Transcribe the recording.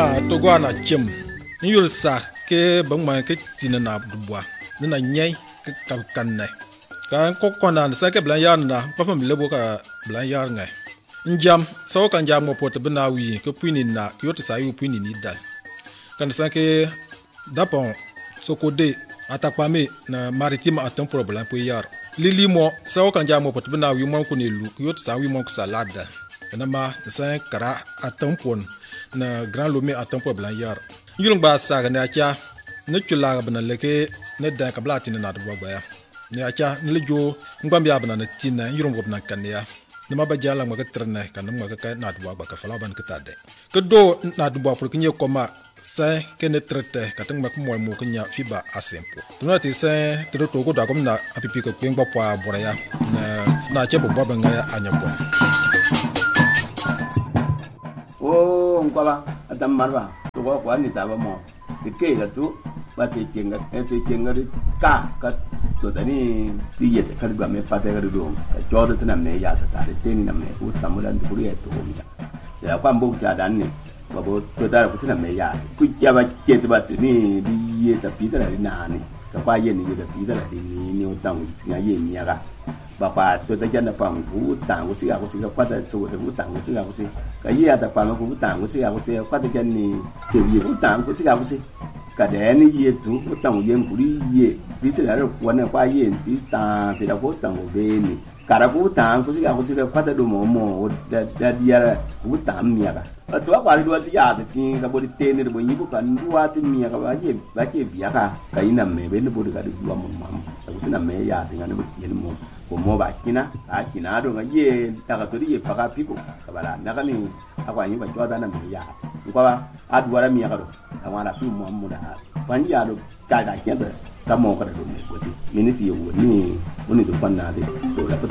to gwa na chem nyul sa ke bangma ke tinana dubwa na nyai ke kanne kan ko kona sa ke blan yar na pa fam lebo ka blan yar ngai njam so kan jam mo pot bna wi ke puini na yot sa yu puini ni dal kan sa ke dapon so ko de atakpame na maritime atam problem po yar lili mo so kan jam mo pot bna wi mo ko ni lu yot sa wi mo ko salada na ma sa kara atam pon na grand lomé atam problem yar yulung ba sa ga na cha ne chula ga bna leke ne da ka blati na do ba ya ne acha ne lejo ngam ya bna na tinna yulung go bna kan ya ne ma ba jala ma ga trene kan ma ga ka na do ba ka fala ban ka tade ke do na do ba pour que nye koma sa ke ne trete ka tang ma ko mo mo nya fiba asempo tuna ti sa to to go da ko na apipi ko peng ba kwa bora ya na che bo ba nga ya anya ko ngwala adam marwa to ko kwa ni ta ba mo de ke ga tu ba che kenga ri ka to tani ti ye ta ka me pa ta ga do ka jo de tana me ya ta ta de ni na me ku ta mo dan ku ri to mi ya kwa mbo ta dan ni ba bo to ta ku tana me ya ku ya ba che ta ba ni di ye ta pi ta ni na ni ka kwa ye ni ye ta pi ta ni o ta mu ti ga ye ni ya ga bà bà tôi ta dân là phòng vũ tàng của chị à của chị qua tới số vũ tàng của chị à của chị cái gì à tập phòng vũ tàng của chị à của chị qua tới dân này kiểu gì vũ tàng của chị à của chị cả đẻ này gì chú vũ tàng dân của đi gì ví dụ là quán này qua gì ví tàng thì là vũ tàng của bên cả là vũ tàng của chị à của chị qua tới đồ mồ đã đi ra vũ tàng mía cả ở chỗ qua đi đua chị à thì chỉ là bố đi tên này bố nhí bố cần qua tới mía cả bác gì bía cả cái nằm mẹ bên bố được cả được đua mồm cái vũ nằm mẹ ya thì nó bị gì nó mồm mo ba kina a kina do nga ye ta ka tori ye paka piko kabala naka ni akwa nyi ba joda na me ya ko ba adwara mi ya ka do awara fi mo mo da ban ya do ka da kenda ta mo ka do me ko ti minisi yo ni woni do panna de to la ko